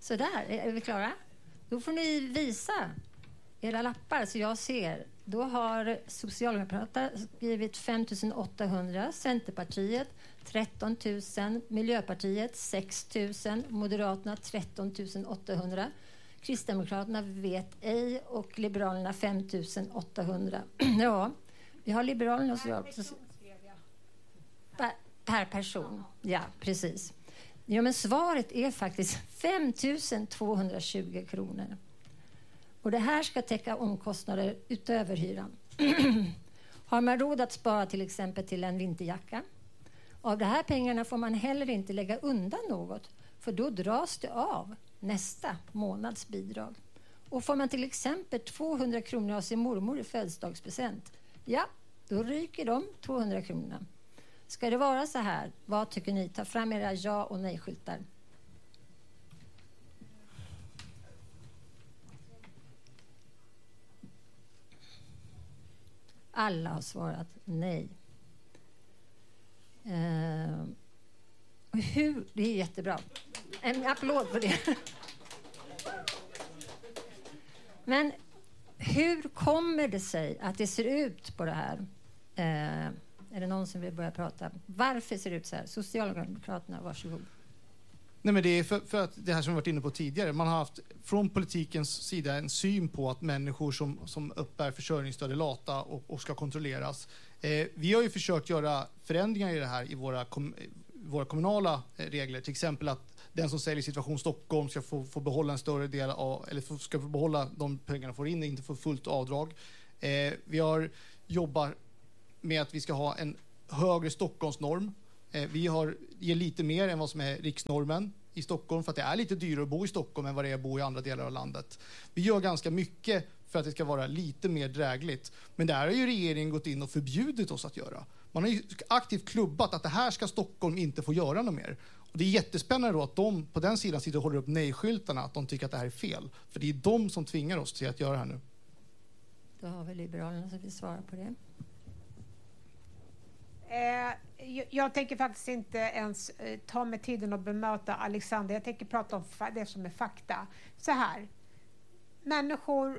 Så där, är vi klara? Då får ni visa era lappar så jag ser. Då har Socialdemokraterna skrivit 5 800, Centerpartiet 13 000, Miljöpartiet 6 000, Moderaterna 13 800, Kristdemokraterna vet ej och Liberalerna 5 800. Ja, vi har Liberalerna och per person. Ja, precis. Ja, men svaret är faktiskt 5 220 kronor. Och det här ska täcka omkostnader utöver hyran. Har man råd att spara till exempel till en vinterjacka? Av de här pengarna får man heller inte lägga undan något, för då dras det av nästa månads bidrag. Och får man till exempel 200 kronor av sin mormor i födelsedagspresent, ja, då ryker de 200 kronorna. Ska det vara så här? Vad tycker ni? Ta fram era ja- och nej-skyltar. Alla har svarat nej. Hur? Det är jättebra. En applåd för det. Men hur kommer det sig att det ser ut på det här? Är det någon som vill börja prata? Varför ser det ut så här? Socialdemokraterna, varsågod. Nej, men det är för att det här som vi varit inne på tidigare. Man har haft från politikens sida en syn på att människor som uppbär försörjningsstöd är lata och ska kontrolleras. Vi har ju försökt göra förändringar i det här i våra kommunala regler. Till exempel att den som säljer Situation Stockholm ska få behålla en större del av, eller ska få behålla de pengarna får in, inte få fullt avdrag. Vi har jobbat med att vi ska ha en högre Stockholmsnorm. Vi ger lite mer än vad som är riksnormen i Stockholm för att det är lite dyrare att bo i Stockholm än vad det är att bo i andra delar av landet. Vi gör ganska mycket för att det ska vara lite mer drägligt. Men där har ju regeringen gått in och förbjudit oss att göra. Man har ju aktivt klubbat att det här ska Stockholm inte få göra något mer. Och det är jättespännande då att de på den sidan sitter och håller upp nej-skyltarna, att de tycker att det här är fel. För det är de som tvingar oss till att göra det här nu. Då har vi Liberalerna som vill svara på det. Jag tänker faktiskt inte ens ta mig tiden att bemöta Alexander. Jag tänker prata om det som är fakta. Så här. Människor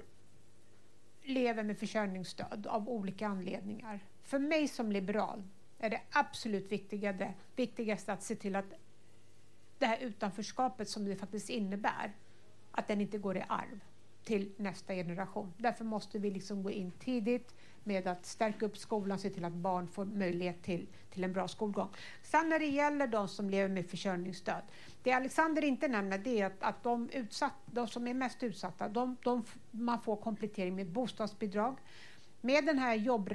lever med försörjningsstöd av olika anledningar. För mig som liberal är det absolut viktigaste att se till att det här utanförskapet som det faktiskt innebär, att den inte går i arv till nästa generation. Därför måste vi liksom gå in tidigt med att stärka upp skolan, se till att barn får möjlighet till en bra skolgång. Sen när det gäller de som lever med försörjningsstöd, det Alexander inte nämner det är att de som är mest utsatta, man får komplettering med bostadsbidrag. Med den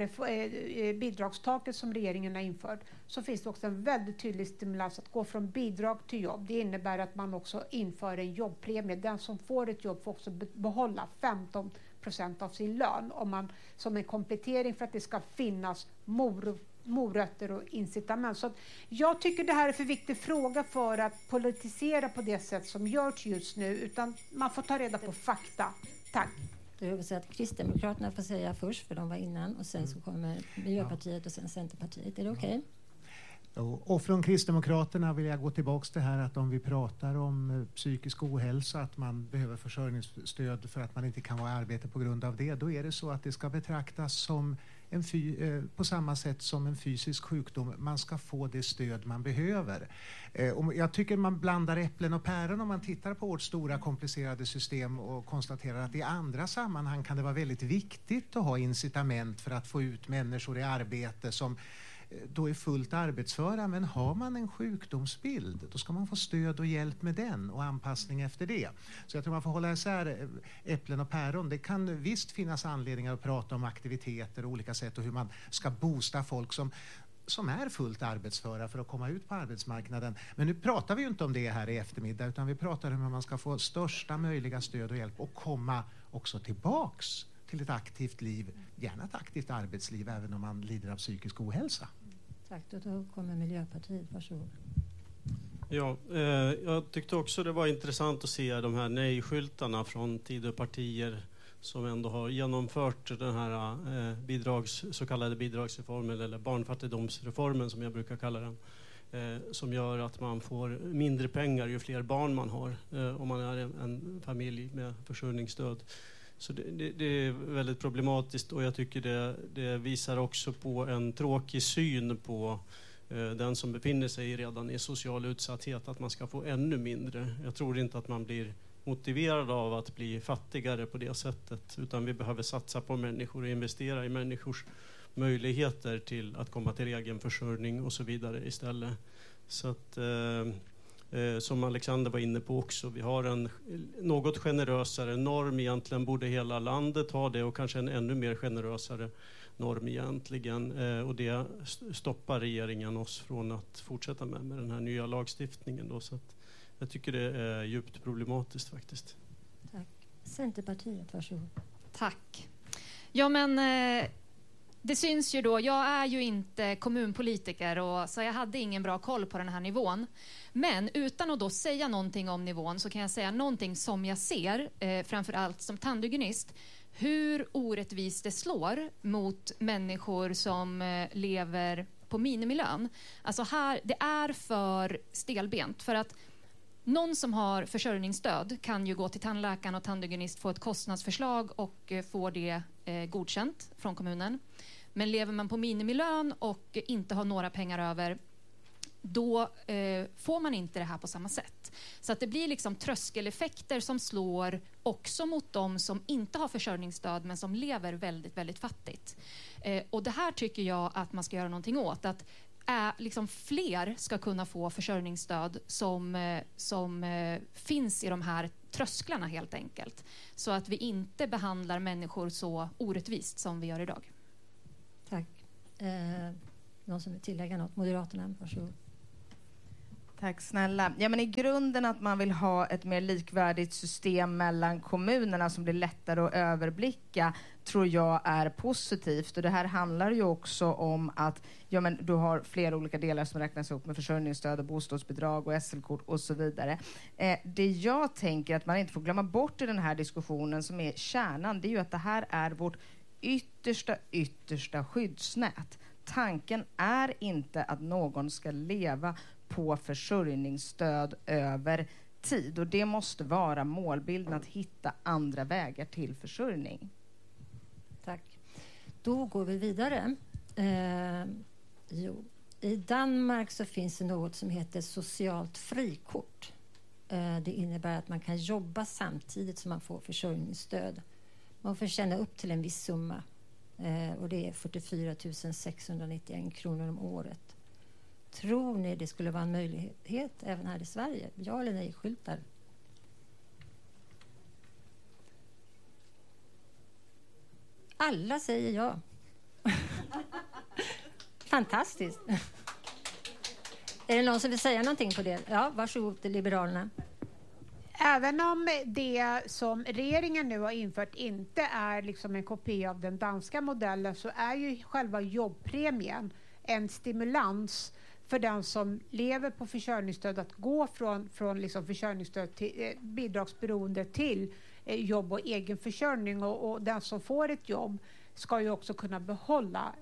här bidragstaket som regeringen har infört så finns det också en väldigt tydlig stimulans att gå från bidrag till jobb. Det innebär att man också inför en jobbpremie. Den som får ett jobb får också behålla 15% av sin lön som en komplettering för att det ska finnas morötter och incitament. Så jag tycker det här är för viktig fråga för att politisera på det sätt som görs just nu, utan man får ta reda på fakta. Tack. Jag vill säga att Kristdemokraterna får säga först, för de var innan, och sen så kommer Miljöpartiet och sen Centerpartiet. Är det okej? Och från Kristdemokraterna vill jag gå tillbaka till det här att om vi pratar om psykisk ohälsa, att man behöver försörjningsstöd för att man inte kan vara i arbete på grund av det, då är det så att det ska betraktas som på samma sätt som en fysisk sjukdom. Man ska få det stöd man behöver. Och jag tycker man blandar äpplen och päron om man tittar på vårt stora komplicerade system och konstaterar att i andra sammanhang kan det vara väldigt viktigt att ha incitament för att få ut människor i arbete som då är fullt arbetsföra, men har man en sjukdomsbild då ska man få stöd och hjälp med den och anpassning efter det. Så jag tror man får hålla isär äpplen och päron. Det kan visst finnas anledningar att prata om aktiviteter och olika sätt och hur man ska boosta folk som är fullt arbetsföra för att komma ut på arbetsmarknaden. Men nu pratar vi ju inte om det här i eftermiddag, utan vi pratar om hur man ska få största möjliga stöd och hjälp och komma också tillbaks till ett aktivt liv, gärna ett aktivt arbetsliv även om man lider av psykisk ohälsa. Tack, då kommer Miljöpartiet. Varsågod. Ja, jag tyckte också det var intressant att se de här nej-skyltarna från Tidöpartier som ändå har genomfört den här så kallade bidragsreformen eller barnfattigdomsreformen som jag brukar kalla den. som gör att man får mindre pengar ju fler barn man har om man är en familj med försörjningsstöd. Så det är väldigt problematiskt, och jag tycker det visar också på en tråkig syn på den som befinner sig redan i social utsatthet, att man ska få ännu mindre. Jag tror inte att man blir motiverad av att bli fattigare på det sättet, utan vi behöver satsa på människor och investera i människors möjligheter till att komma till egen försörjning och så vidare istället. Så att som Alexander var inne på också, vi har en något generösare norm, egentligen borde hela landet ha det, och kanske en ännu mer generösare norm egentligen, och det stoppar regeringen oss från att fortsätta med den här nya lagstiftningen då, så att jag tycker det är djupt problematiskt faktiskt. Tack. Centerpartiet, varsågod. Tack. Ja, men det syns ju då, jag är ju inte kommunpolitiker, och så jag hade ingen bra koll på den här nivån. Men utan att då säga någonting om nivån så kan jag säga någonting som jag ser, framförallt som tandhygienist, hur orättvist det slår mot människor som lever på minimilön. Alltså här, det är för stelbent, för att någon som har försörjningsstöd kan ju gå till tandläkaren och tandhygienist, få ett kostnadsförslag och få det godkänt från kommunen. Men lever man på minimilön och inte har några pengar över, då får man inte det här på samma sätt. Så att det blir liksom tröskeleffekter som slår också mot de som inte har försörjningsstöd men som lever väldigt, väldigt fattigt. Och det här tycker jag att man ska göra någonting åt. Att liksom fler ska kunna få försörjningsstöd som finns i de här trösklarna helt enkelt. Så att vi inte behandlar människor så orättvist som vi gör idag. Tack. Någon som vill tillägga något? Moderaterna, varsågod. Tack snälla. Ja, men i grunden att man vill ha ett mer likvärdigt system mellan kommunerna som blir lättare att överblicka tror jag är positivt. Och det här handlar ju också om att du har flera olika delar som räknas upp med försörjningsstöd och bostadsbidrag och SL-kort och så vidare. Det jag tänker att man inte får glömma bort i den här diskussionen som är kärnan, det är ju att det här är vårt yttersta skyddsnät. Tanken är inte att någon ska leva på försörjningsstöd över tid, och det måste vara målbilden, att hitta andra vägar till försörjning. Tack. Då går vi vidare. I Danmark så finns det något som heter socialt frikort. Det innebär att man kan jobba samtidigt som man får försörjningsstöd. Man får tjäna upp till en viss summa, och det är 44 691 kronor om året. Tror ni det skulle vara en möjlighet även här i Sverige? Ja eller nej, skyltar? Alla säger ja. Fantastiskt. Är det någon som vill säga någonting på det? Ja, varsågod till Liberalerna. Även om det som regeringen nu har infört inte är liksom en kopia av den danska modellen, så är ju själva jobbpremien en stimulans för den som lever på försörjningsstöd att gå från liksom försörjningsstöd till bidragsberoende till jobb och egen försörjning. Och den som får ett jobb ska ju också kunna behålla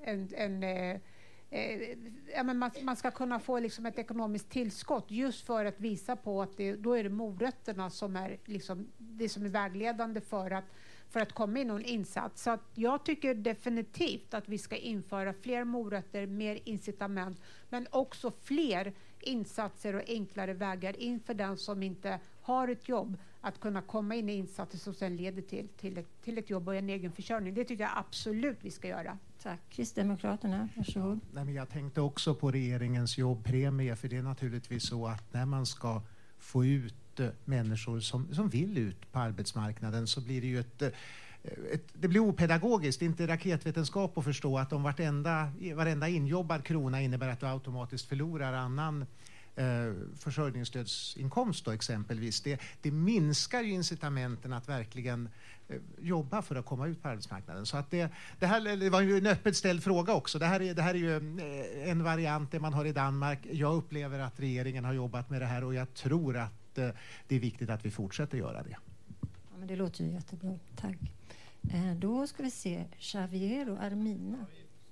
man ska kunna få liksom ett ekonomiskt tillskott, just för att visa på att då är det morötterna som är liksom det som är vägledande för att komma in någon insats. Så att jag tycker definitivt att vi ska införa fler morötter, mer incitament, men också fler insatser och enklare vägar in för den som inte har ett jobb, att kunna komma in i insatser som sen leder till ett jobb och en egen försörjning. Det tycker jag absolut vi ska göra. Tack. Kristdemokraterna, varsågod. Nej, men jag tänkte också på regeringens jobbpremie, för det är naturligtvis så att när man ska få ut människor som vill ut på arbetsmarknaden, så blir det ju det blir opedagogiskt, inte raketvetenskap, att förstå att om varenda injobbad krona innebär att du automatiskt förlorar annan försörjningsstödsinkomst då, exempelvis. Det minskar ju incitamenten att verkligen jobba för att komma ut på arbetsmarknaden. Så att det var ju en öppet ställd fråga också. Det här är ju en variant det man har i Danmark. Jag upplever att regeringen har jobbat med det här, och jag tror att det är viktigt att vi fortsätter göra det. Ja, men det låter ju jättebra. Tack. Då ska vi se Xavier och Armina.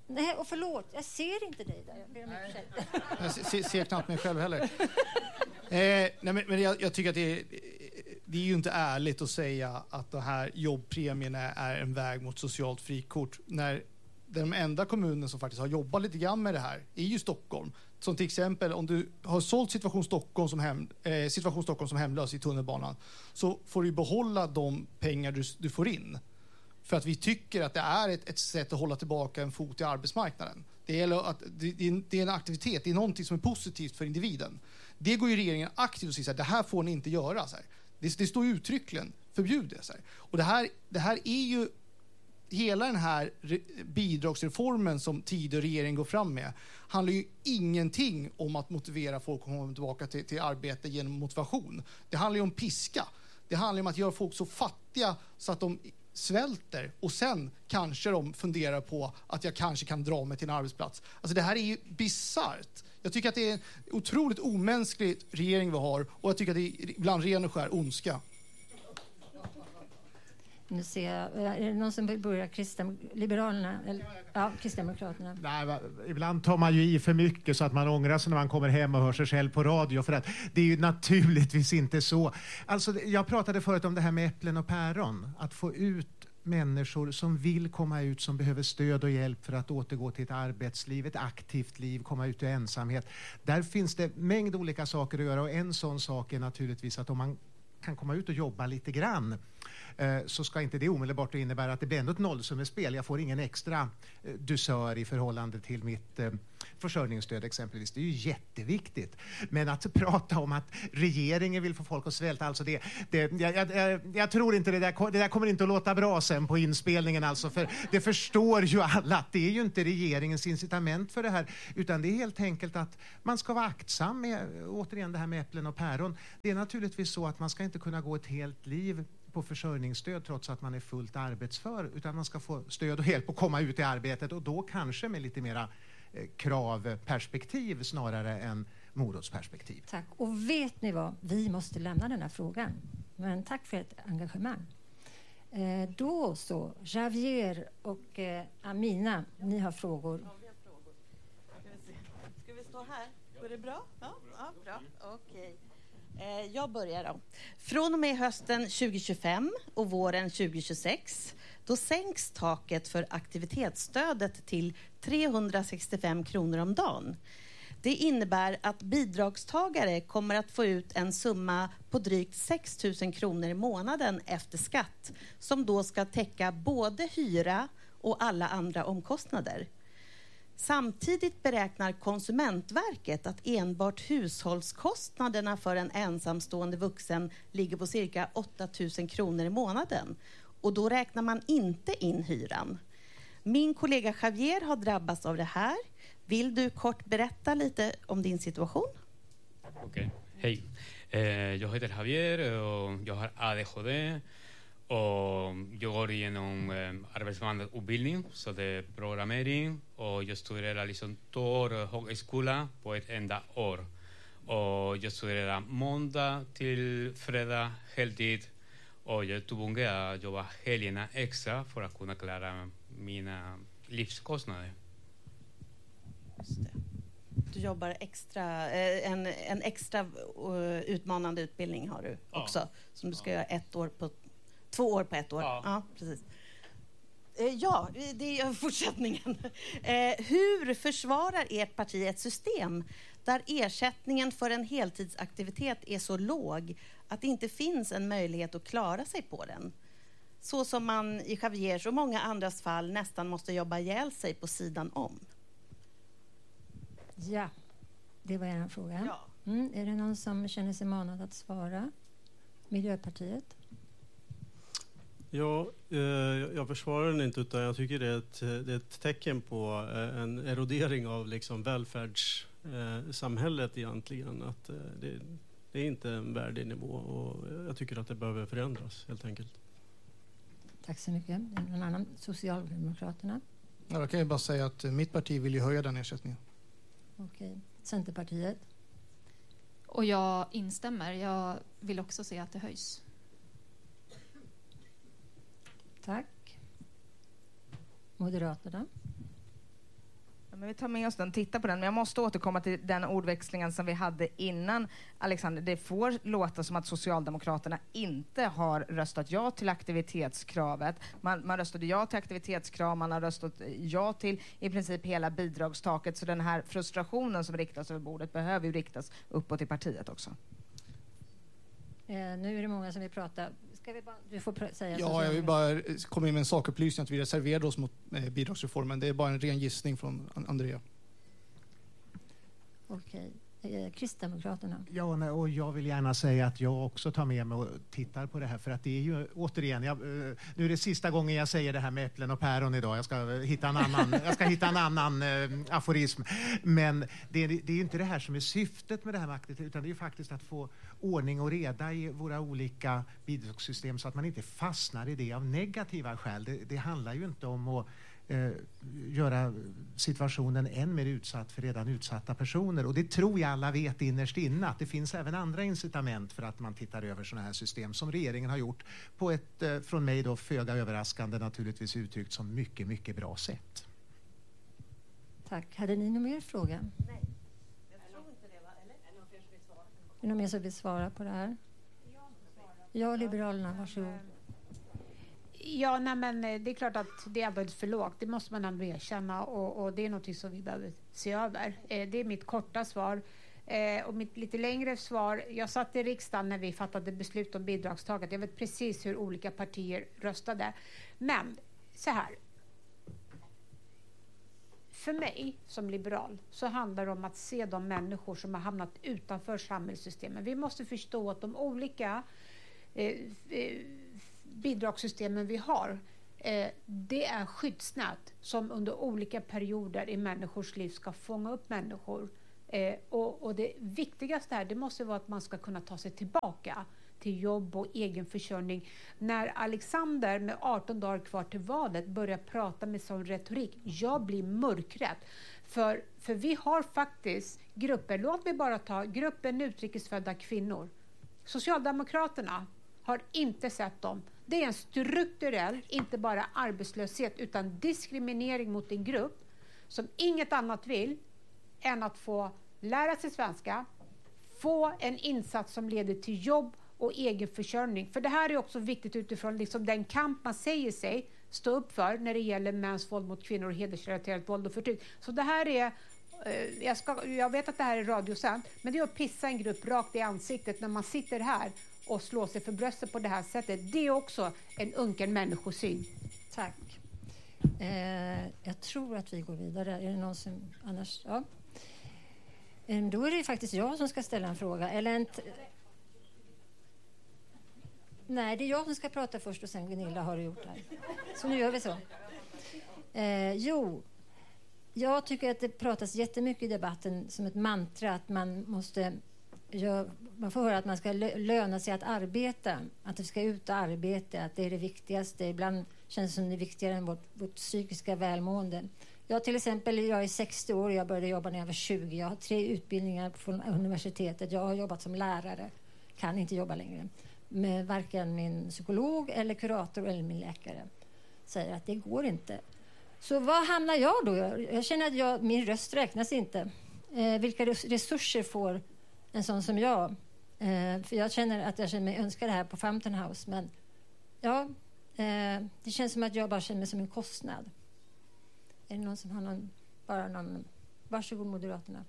Nej, och förlåt, jag ser inte dig där. Jag ber om ursäkt. Jag ser knappt mig själv heller. Nej, men jag tycker att det är ju inte ärligt att säga att de här jobbpremierna är en väg mot socialt frikort. När den enda kommunen som faktiskt har jobbat lite grann med det här är ju Stockholm. Som till exempel om du har sålt Situation Stockholm som hemlös i tunnelbanan, så får du behålla de pengar du får in. För att vi tycker att det är ett sätt att hålla tillbaka en fot i arbetsmarknaden. Det är en aktivitet, det är någonting som är positivt för individen. Det går ju regeringen aktivt och säger att det här får ni inte göra. Så här. Det står uttryckligen förbjudet. Så här. Och det här är ju hela den här bidragsreformen som tid och regering går fram med handlar ju ingenting om att motivera folk att komma tillbaka till arbete genom motivation. Det handlar ju om piska. Det handlar om att göra folk så fattiga så att de svälter och sen kanske de funderar på att jag kanske kan dra mig till en arbetsplats. Alltså det här är ju bisarrt. Jag tycker att det är en otroligt omänsklig regering vi har och jag tycker att det är ibland ren och skär ondska. Nu ser jag, är det någon som börjar Liberalerna? Ja, Kristdemokraterna. Nej, ibland tar man ju i för mycket så att man ångrar sig när man kommer hem och hör sig själv på radio. För att det är ju naturligtvis inte så. Alltså, jag pratade förut om det här med äpplen och päron. Att få ut människor som vill komma ut, som behöver stöd och hjälp för att återgå till ett arbetsliv, ett aktivt liv, komma ut ur ensamhet. Där finns det mängd olika saker att göra och en sån sak är naturligtvis att om man kan komma ut och jobba lite grann så ska inte det omedelbart innebära att det blir ändå ett nollsummespel. Jag får ingen extra dusör i förhållande till mitt försörjningsstöd exempelvis. Det är ju jätteviktigt. Men att prata om att regeringen vill få folk att svälta, alltså jag tror inte det där kommer inte att låta bra sen på inspelningen alltså, för det förstår ju alla att det är ju inte regeringens incitament för det här, utan det är helt enkelt att man ska vara aktsam med, återigen det här med äpplen och päron. Det är naturligtvis så att man ska inte kunna gå ett helt liv på försörjningsstöd trots att man är fullt arbetsför, utan man ska få stöd och hjälp att komma ut i arbetet och då kanske med lite mera kravperspektiv snarare än morotsperspektiv. Tack. Och vet ni vad? Vi måste lämna den här frågan. Men tack för ert engagemang. Då så, Javier och Amina, ni har frågor. Ska vi stå här? Går det bra? Ja, bra. Okej. Jag börjar då. Från och med hösten 2025 och våren 2026 då sänks taket för aktivitetsstödet till 365 kronor om dagen. Det innebär att bidragstagare kommer att få ut en summa på drygt 6 000 kronor i månaden efter skatt som då ska täcka både hyra och alla andra omkostnader. Samtidigt beräknar Konsumentverket att enbart hushållskostnaderna för en ensamstående vuxen ligger på cirka 8 000 kronor i månaden. Och då räknar man inte in hyran. Min kollega Javier har drabbats av det här. Vill du kort berätta lite om din situation? Okej, hej. Jag heter Javier och jag har ADHD. Och jag går igenom arbetsmarknadsutbildning, så det är programmering. Och jag studerar liksom 2 år högskola på ett enda år. Och jag studerar måndag till fredag heltid. Och jag är tvungen att jobba helgerna extra för att kunna klara mina livskostnader. Just det. Du jobbar extra, en extra utmanande utbildning har du också. Som du ska göra 2 år på 1 år. Ja, precis. Ja, det är fortsättningen. Hur försvarar ert parti ett system där ersättningen för en heltidsaktivitet är så låg att det inte finns en möjlighet att klara sig på den? Så som man i Javiers och många andras fall nästan måste jobba ihjäl sig på sidan om. Ja, det var en fråga. Ja. Är det någon som känner sig manad att svara? Miljöpartiet? Ja, jag försvarar den inte, utan jag tycker det är ett tecken på en erodering av liksom välfärdssamhället egentligen. Att det är inte en värdig nivå och jag tycker att det behöver förändras helt enkelt. Tack så mycket. Någon annan? Socialdemokraterna? Ja, då kan jag bara säga att mitt parti vill ju höja den ersättningen. Okej. Centerpartiet? Och jag instämmer. Jag vill också se att det höjs. Tack. Moderaterna? Men vi tar med oss den, titta på den. Men jag måste återkomma till den ordväxlingen som vi hade innan. Alexander, det får låta som att Socialdemokraterna inte har röstat ja till aktivitetskravet. Man röstade ja till aktivitetskrav, man har röstat ja till i princip hela bidragstaket. Så den här frustrationen som riktas över bordet behöver ju riktas uppåt i partiet också. Nu är det många som vill prata. Du får säga. Ja, jag vill bara komma in med en sakupplysning att vi reserverade oss mot bidragsreformen. Det är bara en ren gissning från Andrea. Okej. Kristdemokraterna. Ja, och jag vill gärna säga att jag också tar med mig och tittar på det här. För att det är ju, återigen, nu är det sista gången jag säger det här med äpplen och päron idag. Jag ska hitta en annan aforism. Men det är ju inte det här som är syftet med det här med aktivitet, utan det är ju faktiskt att få ordning och reda i våra olika bidragssystem så att man inte fastnar i det av negativa skäl. Det handlar ju inte om att göra situationen än mer utsatt för redan utsatta personer. Och det tror jag alla vet innerst inne, att det finns även andra incitament för att man tittar över sådana här system som regeringen har gjort på ett, från mig då föga överraskande naturligtvis uttryckt som mycket, mycket bra sätt. Tack. Hade ni någon mer fråga? Nej, jag tror inte det, va? Eller? Är det någon fler som vill svara? Är det någon mer som vill svara på det här? Ja, Liberalerna, varsågod. Ja, nej, men det är klart att det är alldeles för lågt. Det måste man ändå erkänna och det är något som vi behöver se över. Det är mitt korta svar. Och mitt lite längre svar, jag satt i riksdagen när vi fattade beslut om bidragstaget. Jag vet precis hur olika partier röstade. Men så här. För mig som liberal så handlar det om att se de människor som har hamnat utanför samhällssystemen. Vi måste förstå att de olika bidragssystemen vi har, det är skyddsnät som under olika perioder i människors liv ska fånga upp människor. Och det viktigaste här, det måste vara att man ska kunna ta sig tillbaka till jobb och egen försörjning. När Alexander med 18 dagar kvar till valet börjar prata med sån retorik, jag blir mörkrädd. För vi har faktiskt grupper, låt mig bara ta gruppen utrikesfödda kvinnor. Socialdemokraterna har inte sett dem. Det är en strukturell, inte bara arbetslöshet, utan diskriminering mot en grupp som inget annat vill än att få lära sig svenska, få en insats som leder till jobb och egen försörjning. För det här är också viktigt utifrån liksom den kamp man säger sig stå upp för när det gäller mäns våld mot kvinnor och hedersrelaterat våld och förtryck. Så det här är, jag vet att det här är radiosänt, men det är att pissa en grupp rakt i ansiktet när man sitter här och slå sig för bröstet på det här sättet. Det är också en unken människosyn. Tack. Jag tror att vi går vidare. Är det någon som annars? Ja. Då är det faktiskt jag som ska ställa en fråga. Nej, det är jag som ska prata först och sen Gunilla har du gjort här. Så nu gör vi så. Jag tycker att det pratas jättemycket i debatten som ett mantra att man får höra att man ska löna sig att arbeta, att det ska ut och arbeta, att det är det viktigaste. Ibland känns det som det är viktigare än vårt psykiska välmående. Jag är 60 år och jag började jobba när jag var 20. Jag har 3 utbildningar från universitetet. Jag har jobbat som lärare, kan inte jobba längre. Med varken min psykolog eller kurator eller min läkare säger att det går inte. Så var hamnar jag då? Jag känner att min röst räknas inte. Vilka resurser får en sån som jag? För jag känner mig önskar det här på Fountain House. Men ja, det känns som att jag bara känner mig som en kostnad. Är det någon som har någon? Varsågod Moderaterna.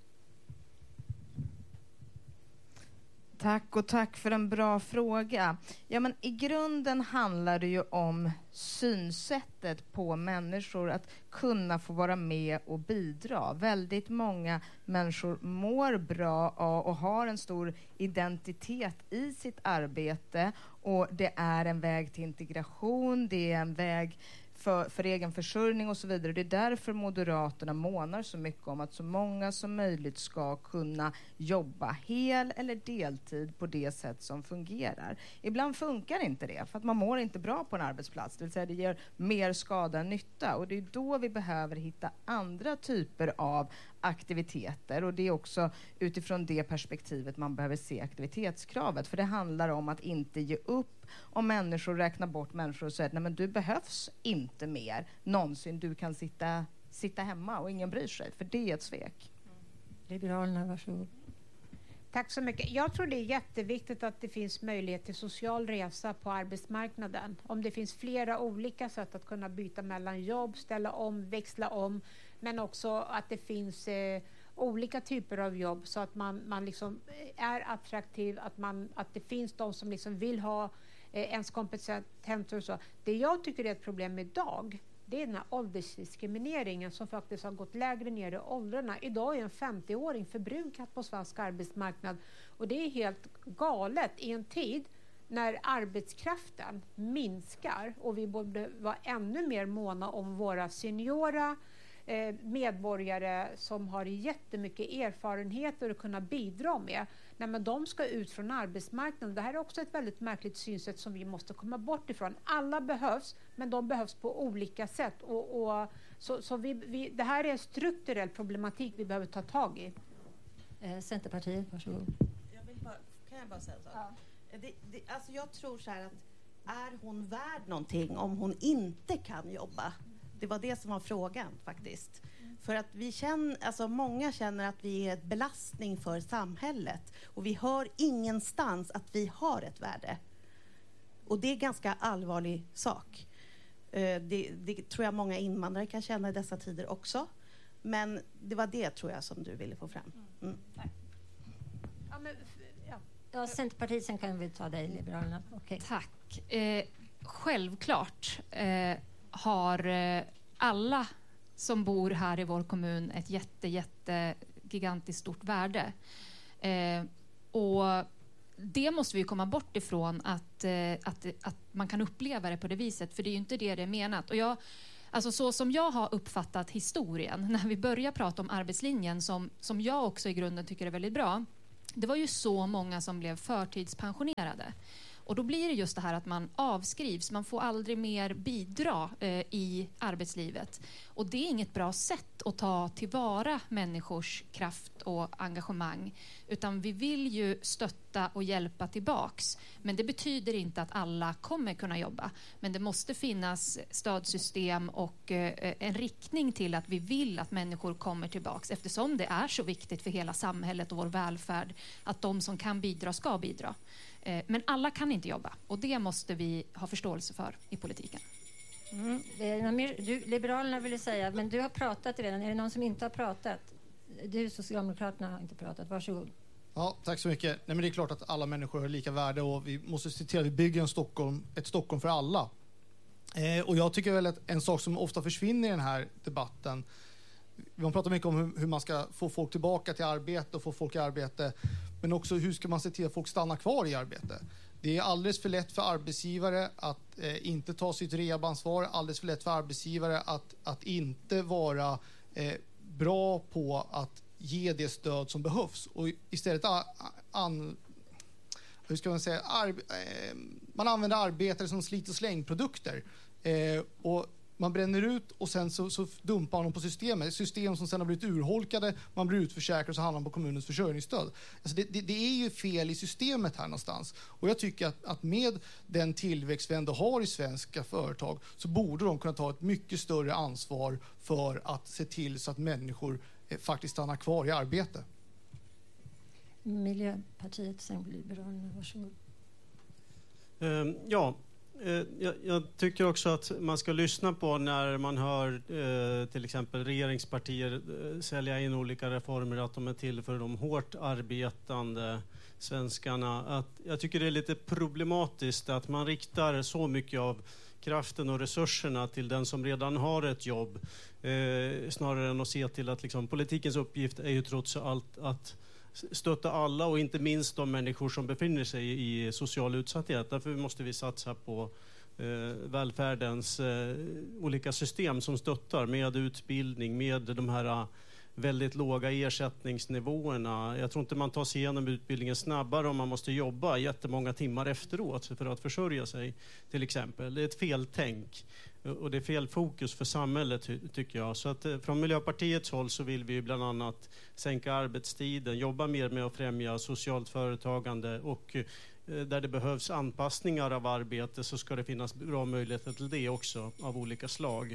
Tack och tack för en bra fråga. Ja, men i grunden handlar det ju om synsättet på människor, att kunna få vara med och bidra. Väldigt många människor mår bra och har en stor identitet i sitt arbete, och det är en väg till integration, det är en väg för egen försörjning och så vidare. Det är därför Moderaterna månar så mycket om att så många som möjligt ska kunna jobba hel eller deltid på det sätt som fungerar. Ibland funkar inte det för att man mår inte bra på en arbetsplats. Det vill säga det ger mer skada än nytta, och det är då vi behöver hitta andra typer av aktiviteter, och det är också utifrån det perspektivet man behöver se aktivitetskravet, för det handlar om att inte ge upp om människor räknar bort människor och säger att nej, men du behövs inte mer någonsin, du kan sitta sitta hemma och ingen bryr sig, för det är ett svek. Liberalerna, varsågod. Tack så mycket. Jag tror det är jätteviktigt att det finns möjlighet till social resa på arbetsmarknaden. Om det finns flera olika sätt att kunna byta mellan jobb, ställa om, växla om, men också att det finns olika typer av jobb så att man liksom är attraktiv, att det finns de som liksom vill ha ens kompetenser och så. Det jag tycker är ett problem idag, det är den här åldersdiskrimineringen som faktiskt har gått lägre ner i åldrarna. Idag är en 50-åring förbrukad på svensk arbetsmarknad, och det är helt galet i en tid när arbetskraften minskar och vi borde vara ännu mer måna om våra seniora medborgare som har jättemycket erfarenheter att kunna bidra med. Nej, men de ska ut från arbetsmarknaden. Det här är också ett väldigt märkligt synsätt som vi måste komma bort ifrån. Alla behövs, men de behövs på olika sätt. Så det här är en strukturell problematik vi behöver ta tag i. Centerpartiet, varsågod. Kan jag bara säga en sak? Ja. Alltså jag tror så här att är hon värd någonting om hon inte kan jobba? Det var det som var frågan faktiskt. För att många känner att vi är en belastning för samhället. Och vi hör ingenstans att vi har ett värde. Och det är en ganska allvarlig sak. Det tror jag många invandrare kan känna i dessa tider också. Men det var det, tror jag, som du ville få fram. Mm. Tack. Ja, Centerpartiet, sen kan vi ta dig, Liberalerna. Okay. Tack. Självklart har alla som bor här i vår kommun ett gigantiskt stort värde. Och det måste vi komma bort ifrån, att man kan uppleva det på det viset, för det är ju inte det är menat. Och alltså så som jag har uppfattat historien, när vi börjar prata om arbetslinjen, som jag också i grunden tycker är väldigt bra, det var ju så många som blev förtidspensionerade. Och då blir det just det här att man avskrivs, man får aldrig mer bidra i arbetslivet. Och det är inget bra sätt att ta tillvara människors kraft och engagemang. Utan vi vill ju stötta och hjälpa tillbaks. Men det betyder inte att alla kommer kunna jobba. Men det måste finnas stödsystem och en riktning till att vi vill att människor kommer tillbaks. Eftersom det är så viktigt för hela samhället och vår välfärd att de som kan bidra ska bidra. Men alla kan inte jobba, och det måste vi ha förståelse för i politiken. Liberalerna ville säga, men du har pratat redan. Är det någon som inte har pratat? Du, Socialdemokraterna, har inte pratat. Varsågod. Ja, tack så mycket. Nej, men det är klart att alla människor har lika värde, och vi måste se till att vi bygger ett Stockholm för alla. Och jag tycker väl att en sak som ofta försvinner i den här debatten, vi pratar mycket om hur man ska få folk tillbaka till arbete och få folk i arbete, men också hur ska man se till att folk stannar kvar i arbete. Det är alldeles för lätt för arbetsgivare att inte ta sitt rehabansvar, alldeles för lätt för arbetsgivare att inte vara bra på att ge det stöd som behövs, och istället man använder arbetare som slit- och slängprodukter, och man bränner ut och sen så dumpar man dem på systemet. System som sen har blivit urholkade, man blir utförsäkrad och så hamnar man på kommunens försörjningsstöd. Alltså det är ju fel i systemet här någonstans. Och jag tycker att med den tillväxt vi ändå har i svenska företag så borde de kunna ta ett mycket större ansvar för att se till så att människor faktiskt stannar kvar i arbete. Miljöpartiet, sen Liberalerna, varsågod. Jag tycker också att man ska lyssna på när man hör till exempel regeringspartier sälja in olika reformer, att de är till för de hårt arbetande svenskarna. Jag tycker det är lite problematiskt att man riktar så mycket av kraften och resurserna till den som redan har ett jobb, snarare än att se till att liksom, politikens uppgift är ju trots allt att stötta alla, och inte minst de människor som befinner sig i social utsatthet. Därför måste vi satsa på välfärdens olika system som stöttar med utbildning, med de här väldigt låga ersättningsnivåerna. Jag tror inte man tar sig igenom utbildningen snabbare om man måste jobba jättemånga timmar efteråt för att försörja sig, till exempel. Det är ett fel tänk. Och det är fel fokus för samhället, tycker jag. Så att från Miljöpartiets håll så vill vi bland annat sänka arbetstiden, jobba mer med att främja socialt företagande, och där det behövs anpassningar av arbete så ska det finnas bra möjligheter till det också av olika slag.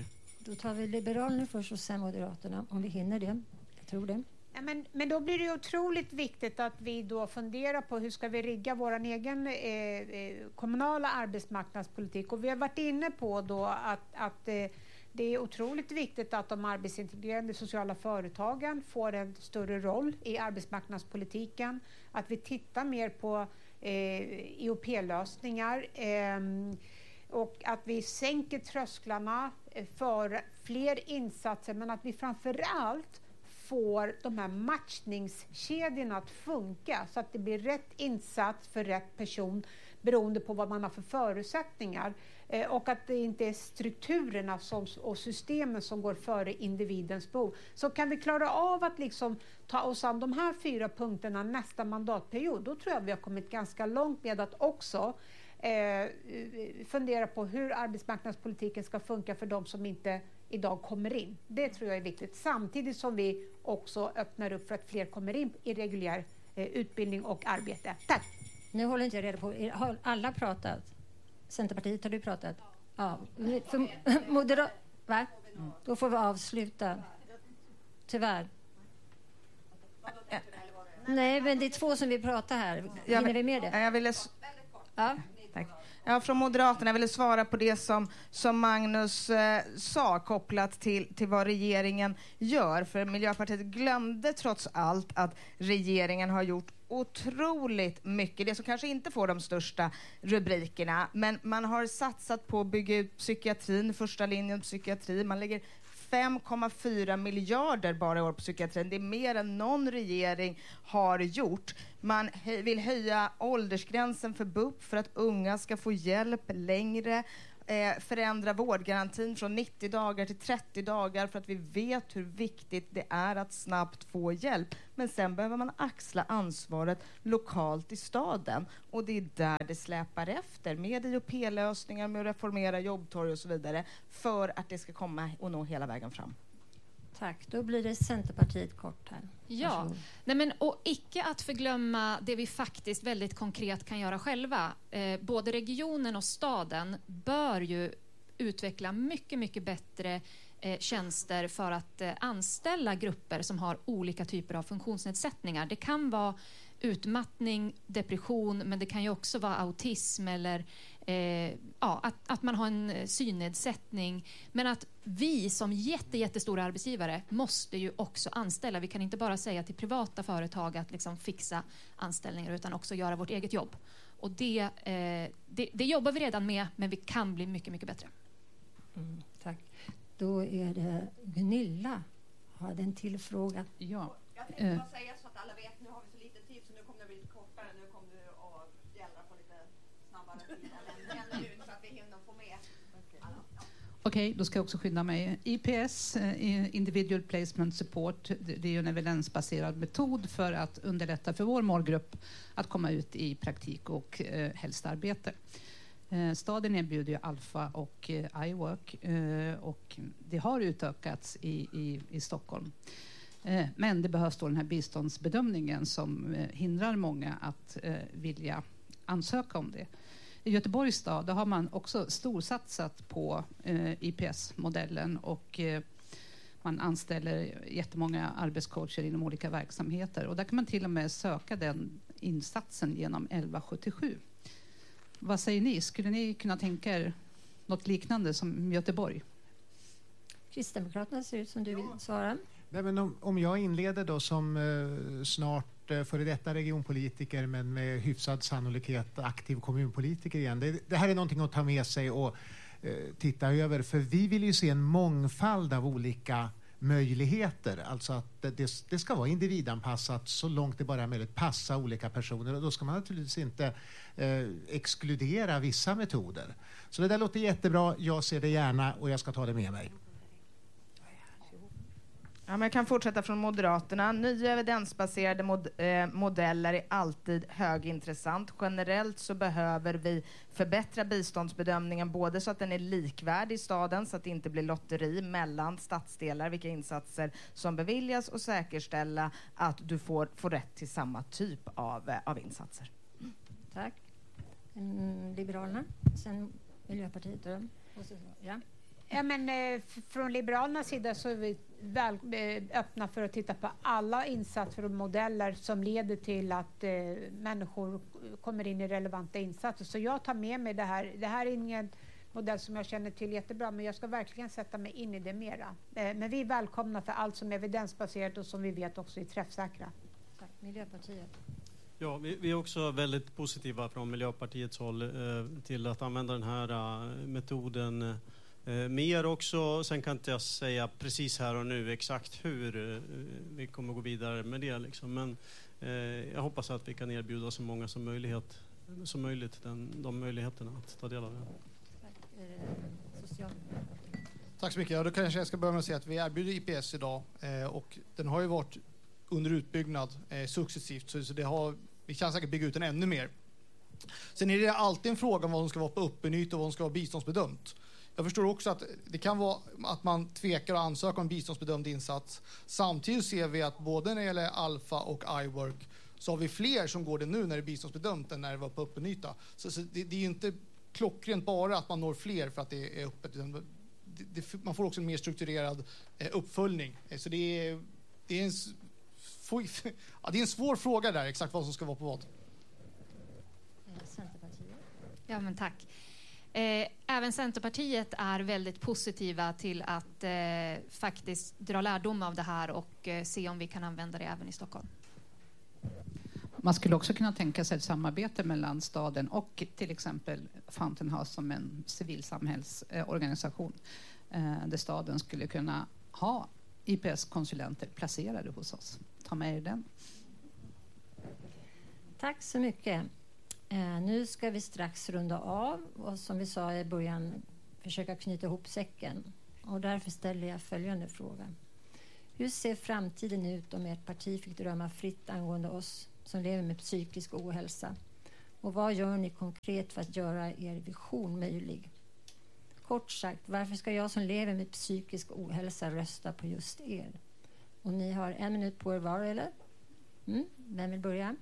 Då tar vi Liberalerna först och sen Moderaterna, om vi hinner det. Jag tror det. Ja, men då blir det otroligt viktigt att vi då funderar på hur ska vi rigga vår egen kommunala arbetsmarknadspolitik. Och vi har varit inne på då att det är otroligt viktigt att de arbetsintegrerande sociala företagen får en större roll i arbetsmarknadspolitiken. Att vi tittar mer på IOP-lösningar och att vi sänker trösklarna för fler insatser, men att vi framförallt får de här matchningskedjorna att funka så att det blir rätt insats för rätt person beroende på vad man har för förutsättningar. Och att det inte är strukturerna och systemen som går före individens behov. Så kan vi klara av att liksom ta oss an de här 4 punkterna nästa mandatperiod, då tror jag vi har kommit ganska långt med att också fundera på hur arbetsmarknadspolitiken ska funka för de som inte idag kommer in. Det tror jag är viktigt. Samtidigt som vi också öppnar upp för att fler kommer in i reguljär utbildning och arbete. Tack! Nu håller inte jag reda på. Har alla pratat? Centerpartiet, har du pratat? Ja. Va? Då får vi avsluta. Tyvärr. Nej, men det är 2 som vill prata här. Hinner vi med det? Jag ville... Ja. Tack. Ja, från Moderaterna ville svara på det som Magnus sa kopplat till vad regeringen gör. För Miljöpartiet glömde trots allt att regeringen har gjort otroligt mycket. Det som kanske inte får de största rubrikerna, men man har satsat på att bygga ut psykiatrin, första linjen psykiatri. Man lägger 5,4 miljarder bara i år på psykiatrin. Det är mer än någon regering har gjort. Man vill höja åldersgränsen för BUP för att unga ska få hjälp längre. Förändra vårdgarantin från 90 dagar till 30 dagar för att vi vet hur viktigt det är att snabbt få hjälp. Men sen behöver man axla ansvaret lokalt i staden. Och det är där det släpar efter med IOP-lösningar, med att reformera jobbtorg och så vidare för att det ska komma och nå hela vägen fram. Tack. Då blir det Centerpartiet kort här. Ja, nej men, och icke att förglömma det vi faktiskt väldigt konkret kan göra själva. Både regionen och staden bör ju utveckla mycket, mycket bättre tjänster för att anställa grupper som har olika typer av funktionsnedsättningar. Det kan vara utmattning, depression, men det kan ju också vara autism eller att man har en synnedsättning. Men att vi som jättestora arbetsgivare måste ju också anställa. Vi kan inte bara säga till privata företag att liksom fixa anställningar utan också göra vårt eget jobb. Och det jobbar vi redan med, men vi kan bli mycket, mycket bättre. Tack. Då är det Gunilla. Har den till fråga? Ja. Jag tänkte bara säga så att alla vet, nu har vi så lite tid så nu kommer det bli lite kortare. Nu kommer du att gälla på lite snabbare tid än nu så att vi hinner få med alla. Okej, då ska jag också skynda mig. IPS, Individual Placement Support, det är ju en evidensbaserad metod för att underlätta för vår målgrupp att komma ut i praktik och helst arbete. Staden erbjuder ju Alpha och iWork och det har utökats i Stockholm. Men det behövs då den här biståndsbedömningen som hindrar många att vilja ansöka om det. I Göteborgs stad har man också storsatsat på IPS-modellen och man anställer jättemånga arbetscoacher inom olika verksamheter. Och där kan man till och med söka den insatsen genom 1177. Vad säger ni? Skulle ni kunna tänka er något liknande som Göteborg? Kristdemokraterna ser ut som du vill svara. Nej, men om jag inleder då som snart före detta regionpolitiker men med hyfsad sannolikhet aktiv kommunpolitiker igen. Det här är någonting att ta med sig och titta över. För vi vill ju se en mångfald av olika möjligheter. Alltså att det ska vara individanpassat så långt det bara är möjligt, passa olika personer. Och då ska man naturligtvis inte exkludera vissa metoder. Så det där låter jättebra. Jag ser det gärna och jag ska ta det med mig. Ja, men jag kan fortsätta från Moderaterna. Nya evidensbaserade modeller är alltid högintressant. Generellt så behöver vi förbättra biståndsbedömningen både så att den är likvärdig i staden så att det inte blir lotteri mellan stadsdelar vilka insatser som beviljas och säkerställa att du får rätt till samma typ av insatser. Tack. Liberalerna, sen Miljöpartiet. Ja. Ja, men, från Liberalernas sida så är vi öppna för att titta på alla insatser och modeller som leder till att människor kommer in i relevanta insatser. Så jag tar med mig det här. Det här är ingen modell som jag känner till jättebra, men jag ska verkligen sätta mig in i det mera. Men vi är välkomna för allt som är evidensbaserat och som vi vet också är träffsäkra. Tack. Miljöpartiet. Ja, vi är också väldigt positiva från Miljöpartiets håll till att använda den här metoden mer också. Sen kan inte jag säga precis här och nu exakt hur vi kommer gå vidare med det. Liksom. Men jag hoppas att vi kan erbjuda så många som möjligt de möjligheterna att ta del av det. Tack så mycket. Ja, då kanske jag ska börja med att säga att vi erbjuder IPS idag och den har ju varit under utbyggnad successivt, så vi kan säkert bygga ut den ännu mer. Sen är det alltid en fråga om vad som ska vara på öppenyta och vad som ska vara biståndsbedömt. Jag förstår också att det kan vara att man tvekar att ansöka om biståndsbedömd insats. Samtidigt ser vi att både när det gäller Alpha och iWork så har vi fler som går det nu när det är biståndsbedömt än när det var på öppenyta. Så det är ju inte klockrent bara att man når fler för att det är öppet. Man får också en mer strukturerad uppföljning. Så det är en svår fråga där, exakt vad som ska vara på vad. Centerpartiet. Ja, men tack. Även Centerpartiet är väldigt positiva till att faktiskt dra lärdom av det här och se om vi kan använda det även i Stockholm. Man skulle också kunna tänka sig ett samarbete mellan staden och till exempel Fountain House som en civilsamhällsorganisation där staden skulle kunna ha IPS-konsulenter placerade hos oss. Ta med er den. Tack så mycket. Nu ska vi strax runda av och som vi sa i början försöka knyta ihop säcken. Och därför ställer jag följande fråga. Hur ser framtiden ut om ert parti fick drömma fritt angående oss som lever med psykisk ohälsa? Och vad gör ni konkret för att göra er vision möjlig? Kort sagt, varför ska jag som lever med psykisk ohälsa rösta på just er? Och ni har 1 minut på er var, eller? Vem vill börja?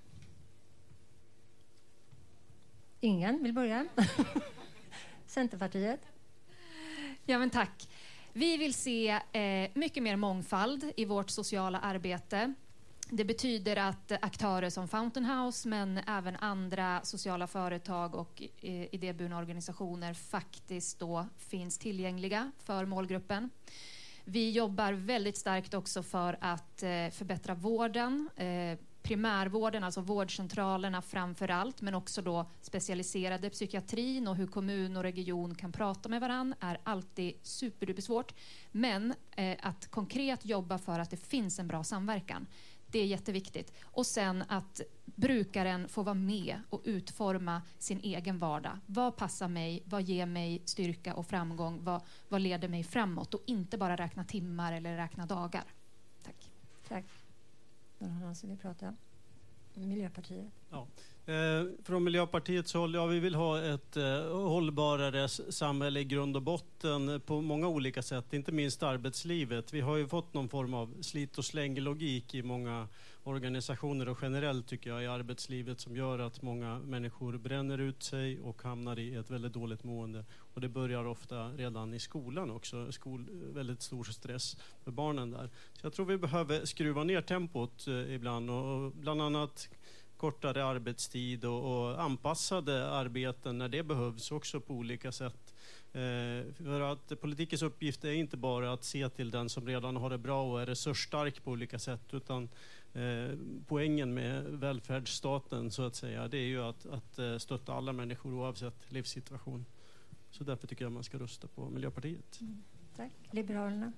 Ingen vill börja. Centerpartiet. Ja, men tack. Vi vill se mycket mer mångfald i vårt sociala arbete. Det betyder att aktörer som Fountain House men även andra sociala företag och idéburna organisationer faktiskt då finns tillgängliga för målgruppen. Vi jobbar väldigt starkt också för att förbättra vården, primärvården, alltså vårdcentralerna framför allt, men också då specialiserade psykiatrin och hur kommun och region kan prata med varann är alltid superdupersvårt. Men att konkret jobba för att det finns en bra samverkan, det är jätteviktigt. Och sen att brukaren får vara med och utforma sin egen vardag. Vad passar mig? Vad ger mig styrka och framgång? Vad leder mig framåt? Och inte bara räkna timmar eller räkna dagar. Tack. Tack. Någon annan som vill prata? Miljöpartiet. Ja. Från Miljöpartiets håll, vi vill ha ett hållbarare samhälle i grund och botten på många olika sätt, inte minst arbetslivet. Vi har ju fått någon form av slit- och släng-logik i många organisationer och generellt tycker jag i arbetslivet som gör att många människor bränner ut sig och hamnar i ett väldigt dåligt mående. Och det börjar ofta redan i skolan också, väldigt stor stress för barnen där. Så jag tror vi behöver skruva ner tempot ibland och bland annat kortare arbetstid och anpassade arbeten när det behövs också på olika sätt. För att politikens uppgift är inte bara att se till den som redan har det bra och är resursstark på olika sätt, utan poängen med välfärdsstaten så att säga, det är ju att stötta alla människor oavsett livssituation. Så därför tycker jag man ska rösta på Miljöpartiet. Tack. Liberalerna.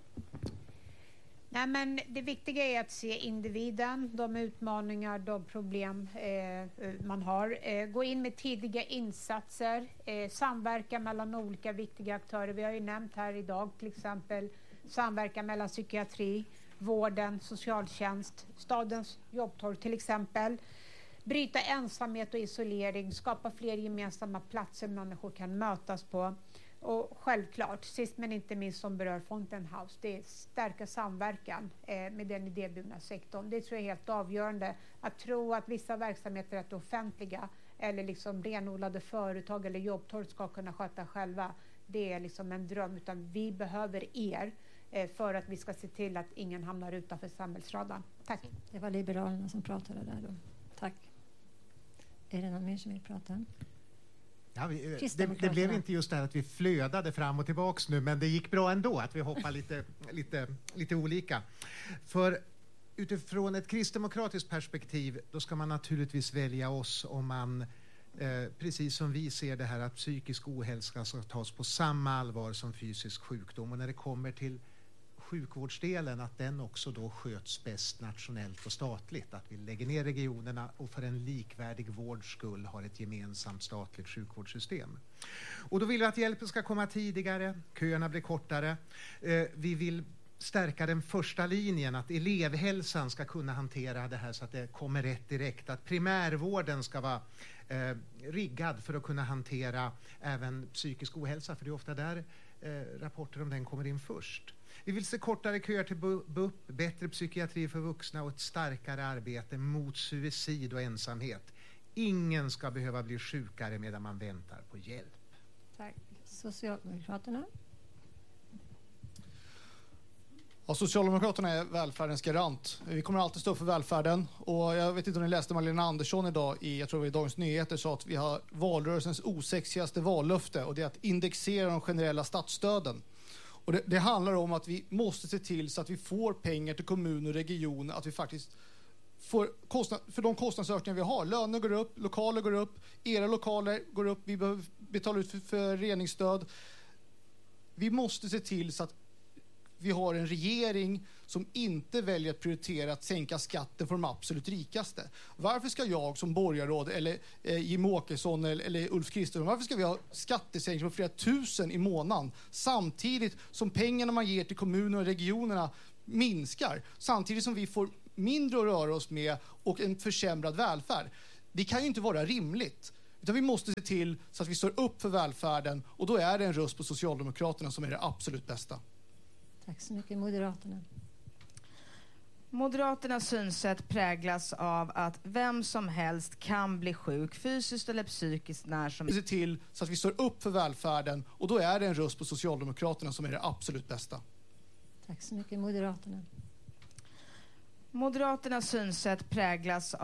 Nej, men det viktiga är att se individen, de utmaningar, de problem man har. Gå in med tidiga insatser, samverka mellan olika viktiga aktörer. Vi har ju nämnt här idag till exempel samverka mellan psykiatri, vården, socialtjänst, stadens jobbtorg till exempel. Bryta ensamhet och isolering, skapa fler gemensamma platser människor kan mötas på. Och självklart, sist men inte minst som berör Fountain House, det är stärka samverkan med den idéburna sektorn. Det tror jag är helt avgörande. Att tro att vissa verksamheter är offentliga eller liksom renodlade företag eller jobbtorg ska kunna sköta själva, det är liksom en dröm, utan vi behöver er för att vi ska se till att ingen hamnar utanför samhällsradarn. Tack. Det var Liberalerna som pratade där då. Tack. Är det någon mer som vill prata? Ja, det blev inte just det här att vi flödade fram och tillbaks nu, men det gick bra ändå att vi hoppar lite olika. För utifrån ett kristdemokratiskt perspektiv, då ska man naturligtvis välja oss om man, precis som vi ser det här, att psykisk ohälsa ska tas på samma allvar som fysisk sjukdom. Och när det kommer till sjukvårdsdelen, att den också då sköts bäst nationellt och statligt. Att vi lägger ner regionerna och för en likvärdig vårds skull har ett gemensamt statligt sjukvårdssystem. Och då vill vi att hjälpen ska komma tidigare, köerna blir kortare. Vi vill stärka den första linjen, att elevhälsan ska kunna hantera det här så att det kommer rätt direkt. Att primärvården ska vara riggad för att kunna hantera även psykisk ohälsa, för det är ofta där rapporter om den kommer in först. Vi vill se kortare köer till BUP, bättre psykiatri för vuxna och ett starkare arbete mot suicid och ensamhet. Ingen ska behöva bli sjukare medan man väntar på hjälp. Tack. Socialdemokraterna. Ja, Socialdemokraterna är välfärdens garant. Vi kommer alltid stå upp för välfärden. Och jag vet inte om ni läste Magdalena Andersson idag jag tror det var i Dagens Nyheter, sa att vi har valrörelsens osexigaste vallöfte, och det är att indexera de generella statsstöden. Och det handlar om att vi måste se till så att vi får pengar till kommuner och regioner, att vi faktiskt får för de kostnadsökningar vi har. Löner går upp, lokaler går upp, era lokaler går upp, vi behöver betala ut för föreningsstöd. Vi måste se till så att vi har en regering som inte väljer att prioritera att sänka skatten för de absolut rikaste. Varför ska jag som borgarråd eller Jim Åkesson eller Ulf Kristersson, varför ska vi ha skattesänkningar på flera tusen i månaden samtidigt som pengarna man ger till kommuner och regionerna minskar, samtidigt som vi får mindre att röra oss med och en försämrad välfärd? Det kan ju inte vara rimligt. Utan vi måste se till så att vi står upp för välfärden, och då är det en röst på Socialdemokraterna som är det absolut bästa. Tack så mycket. Moderaterna. Moderaternas synsätt präglas av att vem som helst kan bli sjuk, fysiskt eller psykiskt, när som helst. Se till så att vi står upp för välfärden, och då är det en röst på Socialdemokraterna som är det absolut bästa. Tack så mycket. Moderaterna. Moderaternas synsätt präglas